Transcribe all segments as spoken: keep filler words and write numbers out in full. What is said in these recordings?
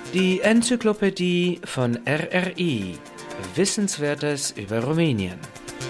Die Enzyklopädie von R R I. Wissenswertes über Rumänien.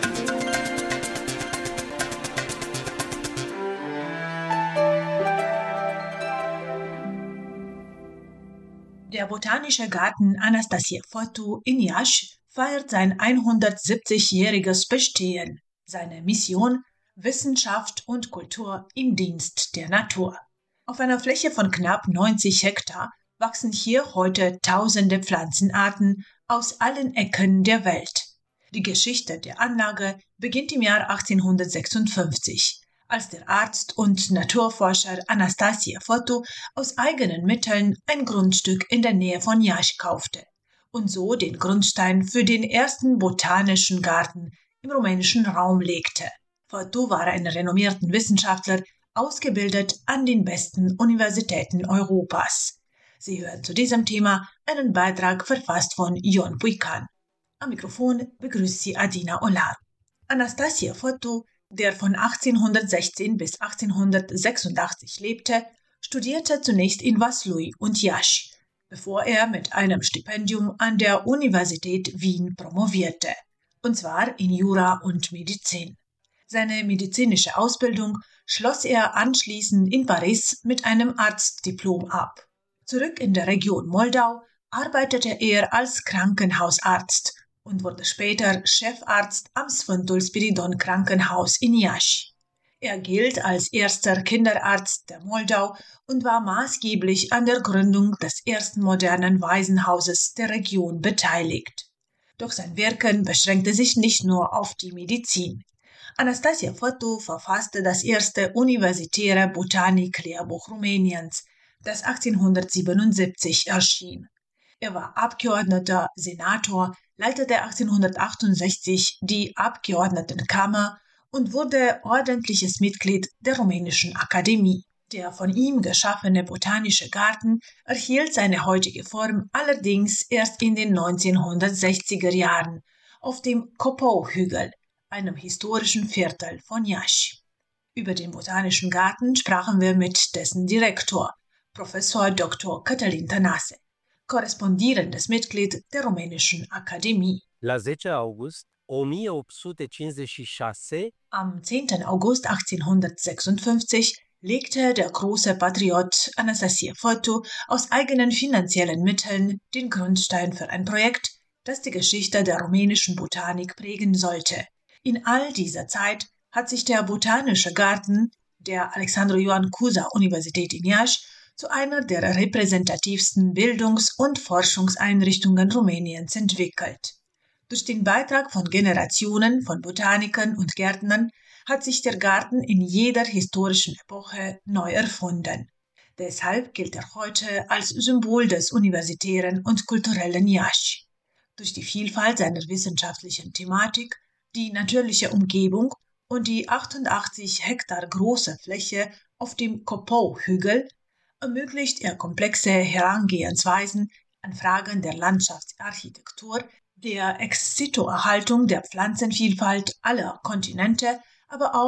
Der Botanische Garten Anastasiephotou in Iași feiert sein hundertsiebzigjähriges Bestehen. Seine Mission: Wissenschaft und Kultur im Dienst der Natur. Auf einer Fläche von knapp neunzig Hektar wachsen hier heute tausende Pflanzenarten aus allen Ecken der Welt. Die Geschichte der Anlage beginnt im Jahr achtzehnhundertsechsundfünfzig, als der Arzt und Naturforscher Anastasiephotou aus eigenen Mitteln ein Grundstück in der Nähe von Iași kaufte und so den Grundstein für den ersten botanischen Garten im rumänischen Raum legte. Photou war ein renommierter Wissenschaftler, ausgebildet an den besten Universitäten Europas. Sie hören zu diesem Thema einen Beitrag verfasst von Ion Puican. Am Mikrofon begrüßt Sie Adina Olar. Anastasiephotou, der von achtzehnhundertsechzehn bis achtzehnhundertsechsundachtzig lebte, studierte zunächst in Vaslui und Iași, bevor er mit einem Stipendium an der Universität Wien promovierte, und zwar in Jura und Medizin. Seine medizinische Ausbildung schloss er anschließend in Paris mit einem Arztdiplom ab. Zurück in der Region Moldau arbeitete er als Krankenhausarzt und wurde später Chefarzt am Sfântul Spiridon Krankenhaus in Iași. Er gilt als erster Kinderarzt der Moldau und war maßgeblich an der Gründung des ersten modernen Waisenhauses der Region beteiligt. Doch sein Wirken beschränkte sich nicht nur auf die Medizin. Anastasiephotou verfasste das erste universitäre Botanik-Lehrbuch Rumäniens, das achtzehnhundertsiebenundsiebzig erschien. Er war Abgeordneter, Senator, leitete achtzehnhundertachtundsechzig die Abgeordnetenkammer und wurde ordentliches Mitglied der Rumänischen Akademie. Der von ihm geschaffene Botanische Garten erhielt seine heutige Form allerdings erst in den neunzehnhundertsechziger Jahren auf dem Copău-Hügel, einem historischen Viertel von Iași. Über den Botanischen Garten sprachen wir mit dessen Direktor, Professor Doktor Cătălin Tănase, korrespondierendes Mitglied der Rumänischen Akademie. La zece august o mie opt sute cincizeci și șase, Am zehnten August achtzehnhundertsechsundfünfzig legte der große Patriot Anastasiephotou aus eigenen finanziellen Mitteln den Grundstein für ein Projekt, das die Geschichte der rumänischen Botanik prägen sollte. In all dieser Zeit hat sich der Botanische Garten der Alexandru Ioan Cuza Universität in Iași zu einer der repräsentativsten Bildungs- und Forschungseinrichtungen Rumäniens entwickelt. Durch den Beitrag von Generationen von Botanikern und Gärtnern hat sich der Garten in jeder historischen Epoche neu erfunden. Deshalb gilt er heute als Symbol des universitären und kulturellen Iași. Durch die Vielfalt seiner wissenschaftlichen Thematik, die natürliche Umgebung und die achtundachtzig Hektar große Fläche auf dem Copău-Hügel ermöglicht er komplexe Herangehensweisen an Fragen der Landschaftsarchitektur, der Ex-situ-Erhaltung der Pflanzenvielfalt aller Kontinente, aber auch